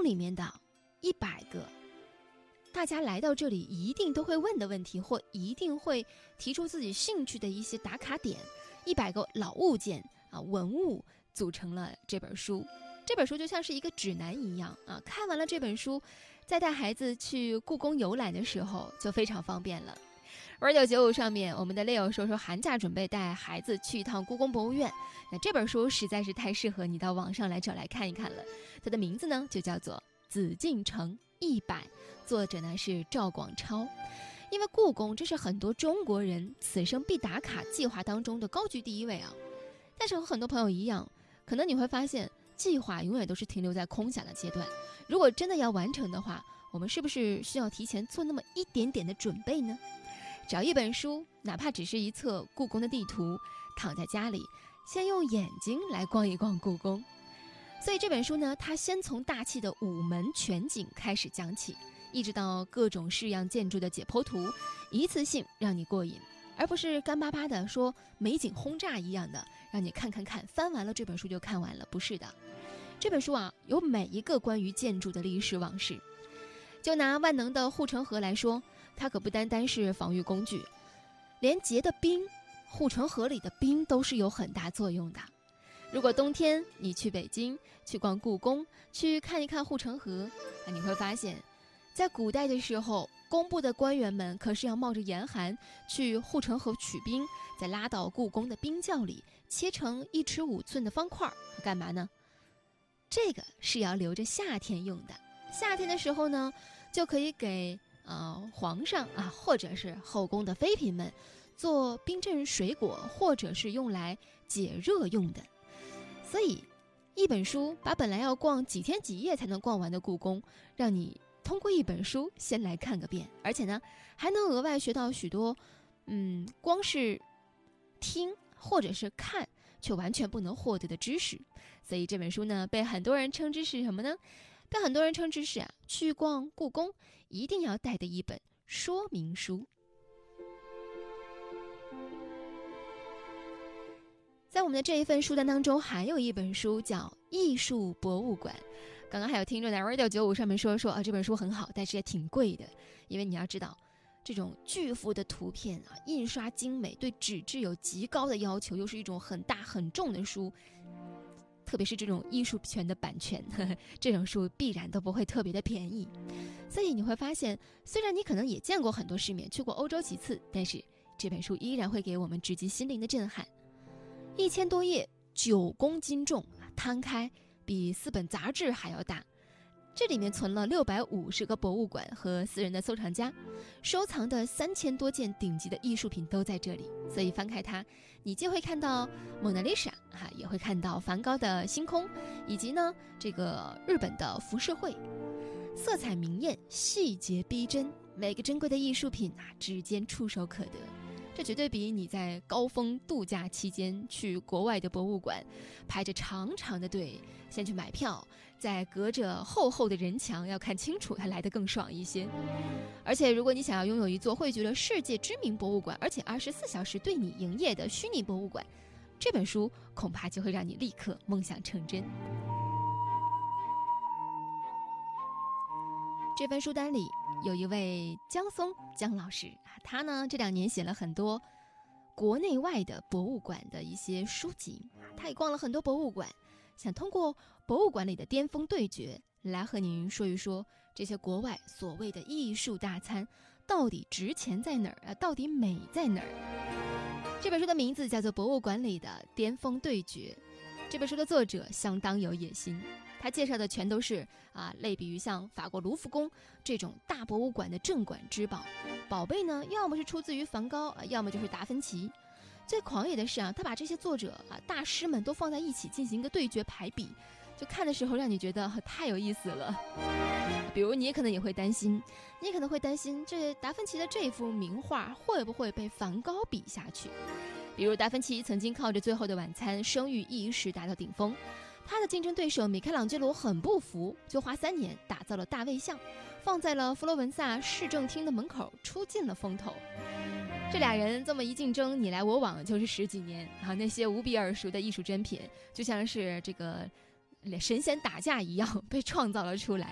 中里面的100个大家来到这里一定都会问的问题，或一定会提出自己兴趣的一些打卡点，100个老物件文物组成了这本书。这本书就像是一个指南一样看完了这本书，在带孩子去故宫游览的时候就非常方便了。Radio95上面，我们的 Leo 说寒假准备带孩子去一趟故宫博物院，那这本书实在是太适合你到网上来找来看一看了。它的名字呢就叫做《紫禁城100》，作者呢是赵广超。因为故宫这是很多中国人此生必打卡计划当中的高居第一位但是和很多朋友一样，可能你会发现计划永远都是停留在空想的阶段，如果真的要完成的话，我们是不是需要提前做那么一点点的准备呢？找一本书，哪怕只是一册故宫的地图，躺在家里先用眼睛来逛一逛故宫。所以这本书呢，它先从大气的午门全景开始讲起，一直到各种式样建筑的解剖图，一次性让你过瘾，而不是干巴巴的说美景轰炸一样的让你看，翻完了这本书就看完了。不是的，这本书有每一个关于建筑的历史往事。就拿万能的护城河来说，它可不单单是防御工具，连结的冰，护城河里的冰都是有很大作用的。如果冬天你去北京去逛故宫，去看一看护城河，你会发现在古代的时候，工部的官员们可是要冒着严寒去护城河取冰，再拉到故宫的冰窖里切成1尺5寸的方块，干嘛呢？这个是要留着夏天用的。夏天的时候呢，就可以给皇上或者是后宫的妃嫔们做冰镇水果，或者是用来解热用的。所以一本书把本来要逛几天几夜才能逛完的故宫，让你通过一本书先来看个遍，而且呢还能额外学到许多光是听或者是看却完全不能获得的知识。所以这本书呢，被很多人称之是什么呢？被很多人称之是去逛故宫一定要带的一本说明书。在我们的这一份书单当中，还有一本书叫《艺术博物馆》。刚刚还有听众在 Radio95上面说这本书很好，但是也挺贵的。因为你要知道，这种巨幅的图片印刷精美，对纸质有极高的要求，又是一种很大很重的书，特别是这种艺术权的版权，这种书必然都不会特别的便宜。所以你会发现，虽然你可能也见过很多世面，去过欧洲几次，但是这本书依然会给我们直击心灵的震撼。1000多页，9公斤重，摊开比4本杂志还要大。这里面存了650个博物馆和私人的收藏家，收藏的3000多件顶级的艺术品都在这里。所以翻开它，你既会看到蒙娜丽莎也会看到梵高的星空，以及呢这个日本的浮世绘，色彩明艳，细节逼真，每个珍贵的艺术品指尖触手可得。这绝对比你在高峰度假期间去国外的博物馆排着长长的队先去买票，再隔着厚厚的人墙要看清楚，还来得更爽一些。而且如果你想要拥有一座汇聚了世界知名博物馆，而且24小时对你营业的虚拟博物馆，这本书恐怕就会让你立刻梦想成真。这份书单里有一位江松江老师，他呢这2年写了很多国内外的博物馆的一些书籍，他也逛了很多博物馆，想通过博物馆里的巅峰对决来和您说一说这些国外所谓的艺术大餐到底值钱在哪儿到底美在哪儿。这本书的名字叫做《博物馆里的巅峰对决》。这本书的作者相当有野心，他介绍的全都是类比于像法国卢浮宫这种大博物馆的镇馆之宝。宝贝呢，要么是出自于梵高要么就是达芬奇。最狂野的是他把这些作者大师们都放在一起进行一个对决排比，就看的时候让你觉得太有意思了。比如你可能会担心这达芬奇的这幅名画会不会被梵高比下去。比如达芬奇曾经靠着《最后的晚餐》声誉一时达到顶峰，他的竞争对手米开朗基罗很不服，就花3年打造了大卫像，放在了佛罗伦萨市政厅的门口，出尽了风头。这俩人这么一竞争，你来我往就是10几年那些无比耳熟的艺术珍品就像是这个神仙打架一样被创造了出来。